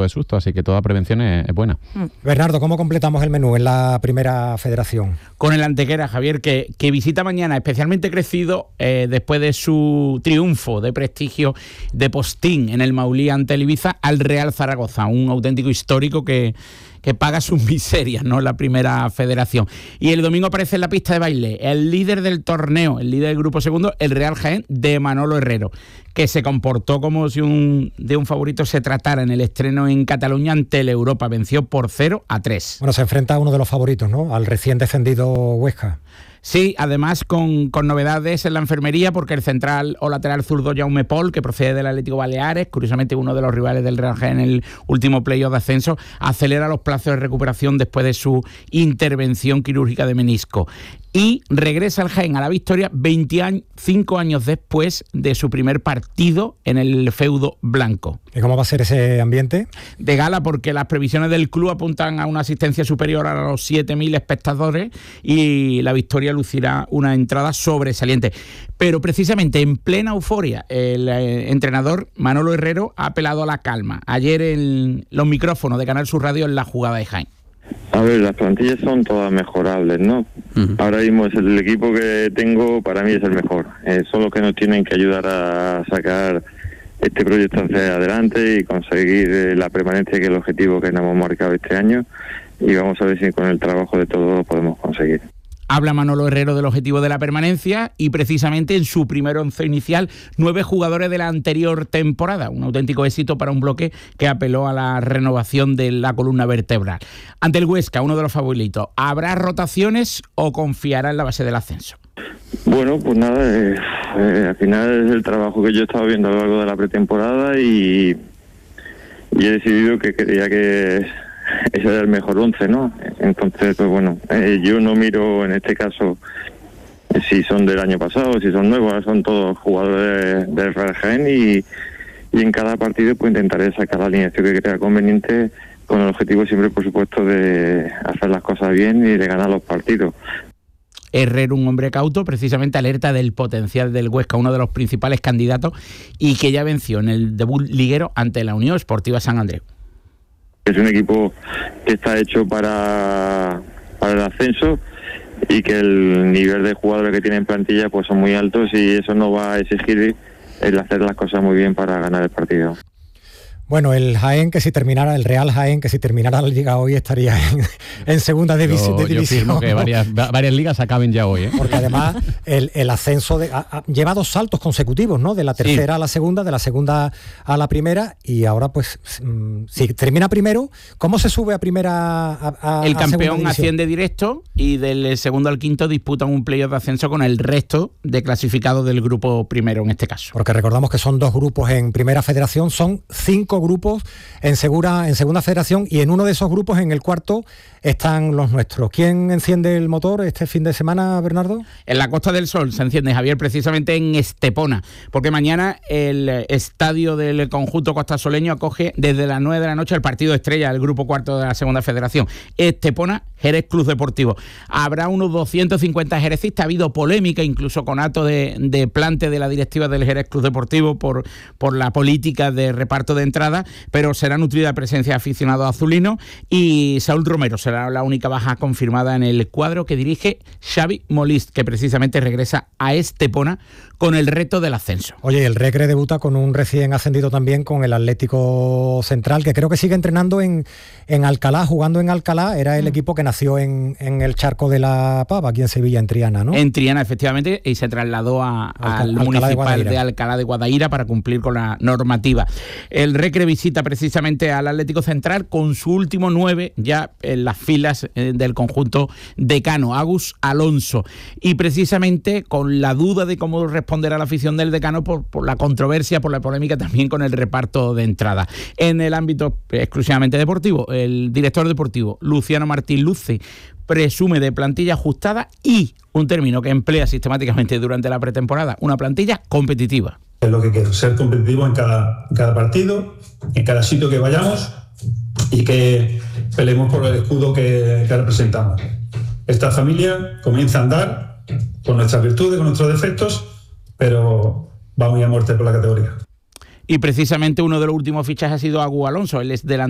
tipo de susto, así que toda prevención es buena. Bernardo, ¿cómo completamos el menú en la Primera Federación? Con el Antequera, Javier, que visita mañana, especialmente crecido después de su triunfo de prestigio de postín en el Maulí ante el Ibiza, al Real Zaragoza, un auténtico histórico que paga sus miserias, ¿no?, en la Primera Federación. Y el domingo aparece en la pista de baile el líder del torneo, el líder del grupo segundo, el Real Jaén de Manolo Herrero, que se comportó como si de un favorito se tratara en el estreno en Cataluña ante el Europa. Venció por 0-3. Bueno, se enfrenta a uno de los favoritos, ¿no?, al recién descendido Huesca. Sí, además con novedades en la enfermería, porque el central o lateral zurdo Jaume Pol, que procede del Atlético Baleares, curiosamente uno de los rivales del Real Jaén en el último playoff de ascenso, acelera los plazos de recuperación después de su intervención quirúrgica de menisco. Y regresa al Jaén a la victoria 25 años después de su primer partido en el feudo blanco. ¿Y cómo va a ser ese ambiente? De gala, porque las previsiones del club apuntan a una asistencia superior a los 7.000 espectadores y la victoria lucirá una entrada sobresaliente. Pero precisamente en plena euforia, el entrenador Manolo Herrero ha apelado a la calma. Ayer en los micrófonos de Canal Sur Radio en la jugada de Jaén. A ver, las plantillas son todas mejorables, ¿no? Ahora mismo es el equipo que tengo, para mí es el mejor. Son los que nos tienen que ayudar a sacar este proyecto hacia adelante y conseguir la permanencia, que es el objetivo que nos hemos marcado este año, y vamos a ver si con el trabajo de todos lo podemos conseguir. Habla Manolo Herrero del objetivo de la permanencia y precisamente en su primer once inicial 9 jugadores de la anterior temporada, un auténtico éxito para un bloque que apeló a la renovación de la columna vertebral. Ante el Huesca, uno de los favoritos, ¿habrá rotaciones o confiará en la base del ascenso? Bueno, pues nada, al final es el trabajo que yo he estado viendo a lo largo de la pretemporada y he decidido que quería que ese era el mejor 11, ¿no? Entonces, pues bueno, yo no miro en este caso si son del año pasado, si son nuevos, son todos jugadores del Real Jaén y en cada partido pues intentaré sacar la alineación que crea conveniente, con el objetivo siempre, por supuesto, de hacer las cosas bien y de ganar los partidos. Herrero, un hombre cauto, precisamente alerta del potencial del Huesca, uno de los principales candidatos, y que ya venció en el debut liguero ante la Unión Esportiva San Andreu. Es un equipo que está hecho para el ascenso y que el nivel de jugadores que tiene en plantilla pues son muy altos, y eso nos va a exigir el hacer las cosas muy bien para ganar el partido. Bueno, el Real Jaén, que si terminara la liga hoy estaría en segunda división. Yo firmo que varias ligas acaben ya hoy, ¿eh? Porque además el ascenso lleva 2 saltos consecutivos, ¿no? De la tercera a la segunda, de la segunda a la primera, y ahora pues si termina primero, ¿cómo se sube a primera el campeón asciende directo y del segundo al quinto disputan un playoff de ascenso con el resto de clasificados del grupo primero en este caso. Porque recordamos que son 2 grupos en Primera Federación, son 5 grupos en Segunda Federación, y en uno de esos grupos, en el cuarto, están los nuestros. ¿Quién enciende el motor este fin de semana, Bernardo? En la Costa del Sol se enciende, Javier, precisamente en Estepona, porque mañana el estadio del conjunto costasoleño acoge desde las 9 de la noche el partido estrella del grupo cuarto de la Segunda Federación. Estepona, Jerez Club Deportivo. Habrá unos 250 jerecistas. Ha habido polémica, incluso con acto de plante de la directiva del Jerez Club Deportivo por la política de reparto de entradas, pero será nutrida presencia de aficionados azulinos, y Saúl Romero será la única baja confirmada en el cuadro que dirige Xavi Molist, que precisamente regresa a Estepona con el reto del ascenso. Oye, el Recre debuta con un recién ascendido también, con el Atlético Central, que creo que sigue entrenando en Alcalá, jugando en Alcalá. Era el equipo que nació en el Charco de la Pava, aquí en Sevilla, en Triana, ¿no? En Triana, efectivamente, y se trasladó al municipal de Alcalá de Guadaira para cumplir con la normativa. El Recre visita precisamente al Atlético Central con su último 9 ya en las filas del conjunto decano, Agus Alonso, y precisamente con la duda de cómo responder a la afición del decano por la controversia, por la polémica también con el reparto de entrada. En el ámbito exclusivamente deportivo, el director deportivo Luciano Martín Luce presume de plantilla ajustada y un término que emplea sistemáticamente durante la pretemporada, una plantilla competitiva. Es lo que quiero, ser competitivo en cada partido, en cada sitio que vayamos, y que peleemos por el escudo que representamos. Esta familia comienza a andar con nuestras virtudes, con nuestros defectos, pero va muy a muerte por la categoría. Y precisamente uno de los últimos fichajes ha sido Agus Alonso. Él es delantero